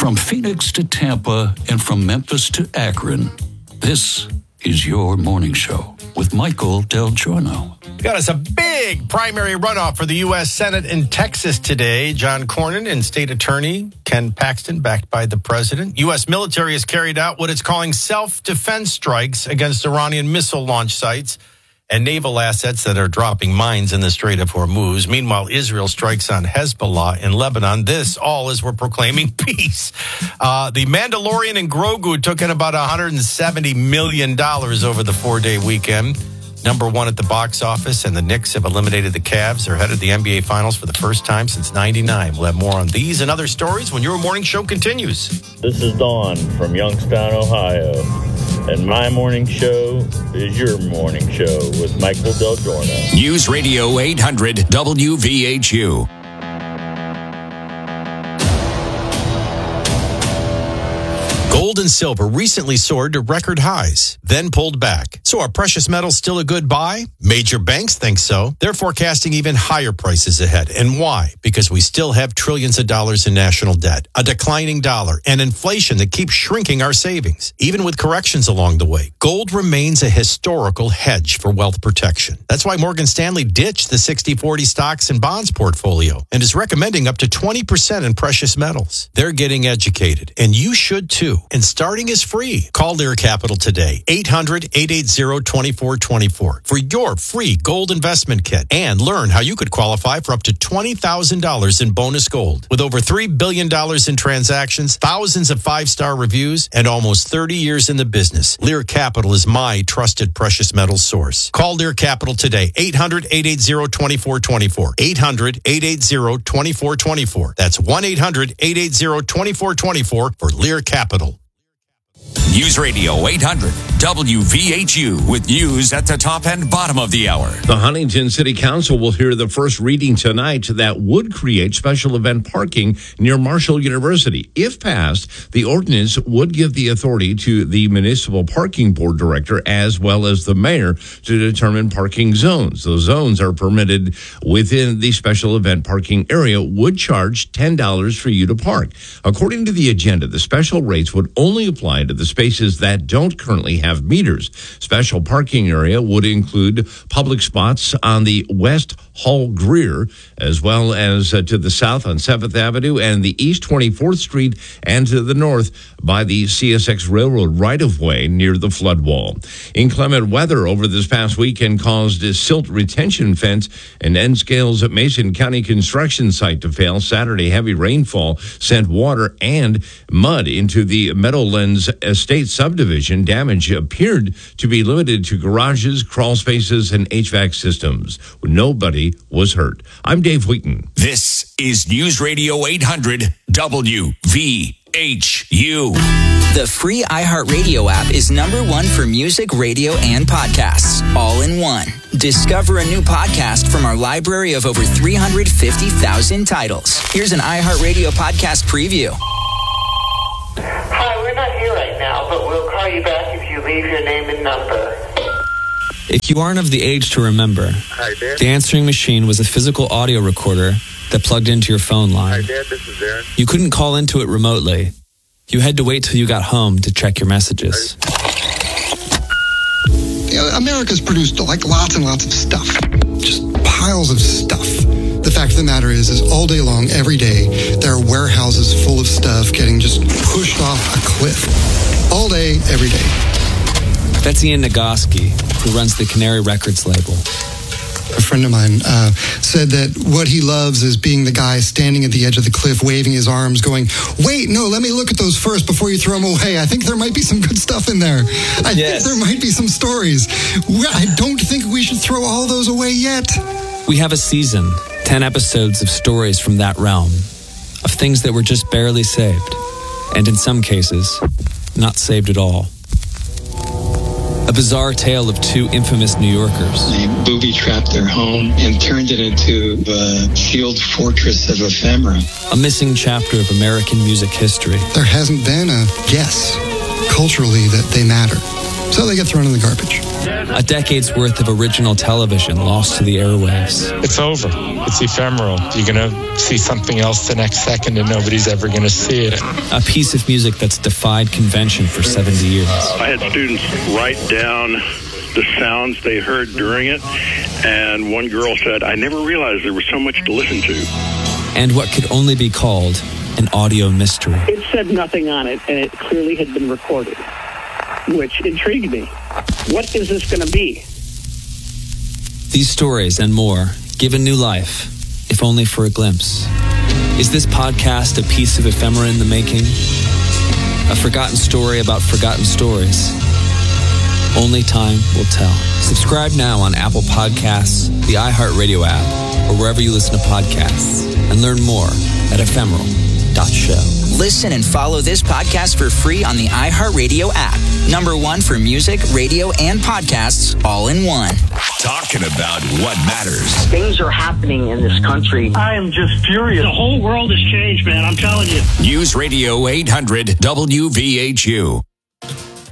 From Phoenix to Tampa and from Memphis to Akron, this is your morning show with Michael Del Giorno. Got us a big primary runoff for the U.S. Senate in Texas today. John Cornyn and State Attorney Ken Paxton, backed by the president. U.S. military has carried out what it's calling self-defense strikes against Iranian missile launch sites and naval assets that are dropping mines in the Strait of Hormuz. Meanwhile, Israel strikes on Hezbollah in Lebanon. This all as we're proclaiming peace. The Mandalorian and Grogu took in about $170 million over the 4-day weekend. Number one at the box office, and the Knicks have eliminated the Cavs. They're headed to the NBA Finals for the first time since '99. We'll have more on these and other stories when your morning show continues. This is Dawn from Youngstown, Ohio, and my morning show is your morning show with Michael Del Giorno. News Radio 800 WVHU. Gold and silver recently soared to record highs, then pulled back. So are precious metals still a good buy? Major banks think so. They're forecasting even higher prices ahead. And why? Because we still have trillions of dollars in national debt, a declining dollar, and inflation that keeps shrinking our savings. Even with corrections along the way, gold remains a historical hedge for wealth protection. That's why Morgan Stanley ditched the 60-40 stocks and bonds portfolio and is recommending up to 20% in precious metals. They're getting educated, and you should too. And starting is free. Call Lear Capital today, 800-880-2424 for your free gold investment kit and learn how you could qualify for up to $20,000 in bonus gold. With over $3 billion in transactions, thousands of 5-star reviews, and almost 30 years in the business, Lear Capital is my trusted precious metals source. Call Lear Capital today, 800-880-2424, 800-880-2424. That's 1-800-880-2424 for Lear Capital. News Radio 800 WVHU with news at the top and bottom of the hour. The Huntington City Council will hear the first reading tonight that would create special event parking near Marshall University. If passed, the ordinance would give the authority to the Municipal Parking Board Director as well as the mayor to determine parking zones. Those zones are permitted within the special event parking area, would charge $10 for you to park. According to the agenda, the special rates would only apply to the spaces that don't currently have meters. Special parking area would include public spots on the West Hall Greer, as well as to the south on 7th Avenue and the east 24th Street, and to the north by the CSX Railroad right-of-way near the flood wall. Inclement weather over this past weekend caused a silt retention fence and end scales at Mason County construction site to fail. Saturday, heavy rainfall sent water and mud into the Meadowlands Estate subdivision. Damage appeared to be limited to garages, crawl spaces, and HVAC systems. Nobody was hurt. I'm Dave Wheaton. This is News Radio 800 WVHU. The free iHeartRadio app is #1 for music, radio, and podcasts, all in one. Discover a new podcast from our library of over 350,000 titles. Here's an iHeartRadio podcast preview. Hi, we're not here right now, but we'll call you back if you leave your name and number. If you aren't of the age to remember, Hi, Dad. the answering machine was a physical audio recorder that plugged into your phone line. Hi, Dad. This is Aaron. You couldn't call into it remotely. You had to wait till you got home to check your messages. America's produced lots and lots of stuff. Just piles of stuff. The fact of the matter is all day long, every day, there are warehouses full of stuff getting just pushed off a cliff. All day, every day. That's Ian Nagoski, who runs the Canary Records label. A friend of mine said that what he loves is being the guy standing at the edge of the cliff, waving his arms, going, wait, no, let me look at those first before you throw them away. I think there might be some good stuff in there. I think there might be some stories. I don't think we should throw all those away yet. We have a season, 10 episodes of stories from that realm, of things that were just barely saved, and in some cases, not saved at all. A bizarre tale of two infamous New Yorkers. They booby-trapped their home and turned it into a sealed fortress of ephemera. A missing chapter of American music history. There hasn't been a guess culturally that they matter. So they get thrown in the garbage. A decade's worth of original television lost to the airwaves. It's over. It's ephemeral. You're going to see something else the next second and nobody's ever going to see it. A piece of music that's defied convention for 70 years. I had students write down the sounds they heard during it, and one girl said, I never realized there was so much to listen to. And what could only be called an audio mystery. It said nothing on it, and it clearly had been recorded, which intrigued me. What is this going to be? These stories and more given new life, if only for a glimpse. Is this podcast a piece of ephemera in the making? A forgotten story about forgotten stories? Only time will tell. Subscribe now on Apple Podcasts, the iHeartRadio app, or wherever you listen to podcasts, and learn more at ephemeral.show. Listen and follow this podcast for free on the iHeartRadio app. #1 for music, radio, and podcasts all in one. Talking about what matters. Things are happening in this country. I am just furious. The whole world has changed, man. I'm telling you. News Radio 800 WVHU.